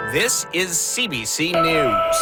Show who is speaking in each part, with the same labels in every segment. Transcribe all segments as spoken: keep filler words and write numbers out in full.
Speaker 1: This is C B C News.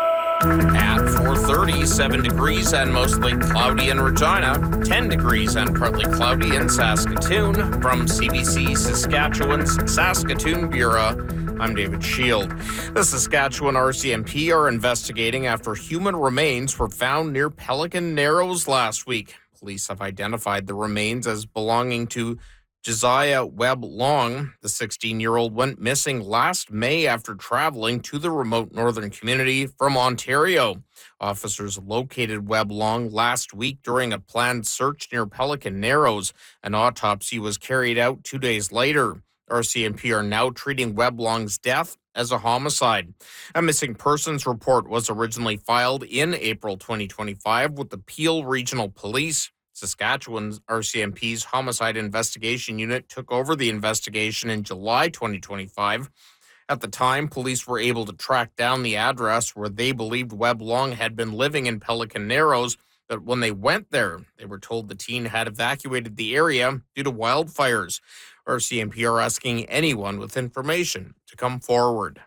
Speaker 1: At four thirty, seven degrees and mostly cloudy in Regina, ten degrees and partly cloudy in Saskatoon. From C B C Saskatchewan's Saskatoon Bureau, I'm David Shield. The Saskatchewan R C M P are investigating after human remains were found near Pelican Narrows last week. Police have identified the remains as belonging to Josiah Webb Long. The sixteen-year-old went missing last May after traveling to the remote northern community from Ontario. Officers located Webb Long last week during a planned search near Pelican Narrows. An autopsy was carried out two days later. R C M P are now treating Webb Long's death as a homicide. A missing persons report was originally filed in April twenty twenty-five with the Peel Regional Police. Saskatchewan's R C M P's Homicide Investigation Unit took over the investigation in July twenty twenty-five. At the time, police were able to track down the address where they believed Webb Long had been living in Pelican Narrows, but when they went there, they were told the teen had evacuated the area due to wildfires. R C M P are asking anyone with information to come forward.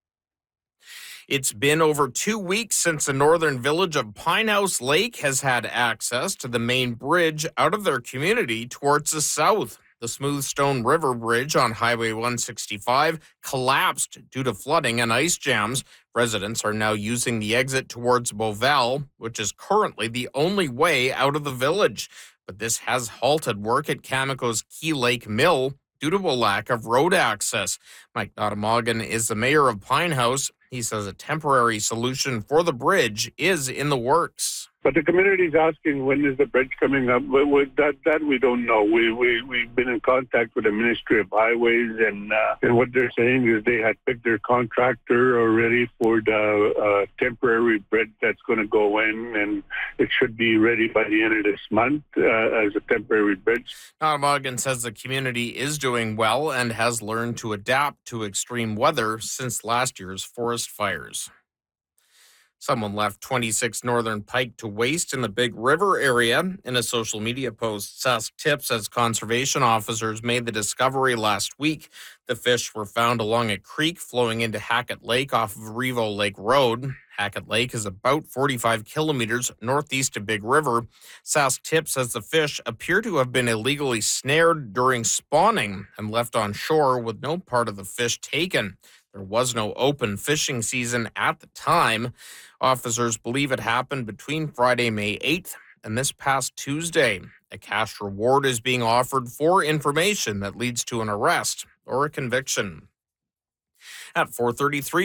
Speaker 1: It's been over two weeks since the northern village of Pinehouse Lake has had access to the main bridge out of their community towards the south. The Smooth Stone River Bridge on Highway one sixty-five collapsed due to flooding and ice jams. Residents are now using the exit towards Beauval, which is currently the only way out of the village. But this has halted work at Cameco's Key Lake Mill due to a lack of road access. Mike Notamogan is the mayor of Pinehouse. He says a temporary solution for the bridge is in the works.
Speaker 2: But the community is asking, when is the bridge coming up? That that we don't know. We, we, we've been in contact with the Ministry of Highways, and uh, and what they're saying is they had picked their contractor already for the uh, temporary bridge that's going to go in, and it should be ready by the end of this month uh, as a temporary bridge.
Speaker 1: Notamogan says the community is doing well and has learned to adapt to extreme weather since last year's forest fires. Someone left twenty-six northern pike to waste in the Big River area. In a social media post, Sask Tips says conservation officers made the discovery last week. The fish were found along a creek flowing into Hackett Lake off of Revo Lake Road. Hackett Lake is about forty-five kilometers northeast of Big River. Sask Tips says the fish appear to have been illegally snared during spawning and left on shore with no part of the fish taken. There was no open fishing season at the time. Officers believe it happened between Friday, May eighth, and this past Tuesday. A cash reward is being offered for information that leads to an arrest or a conviction. At four thirty-three,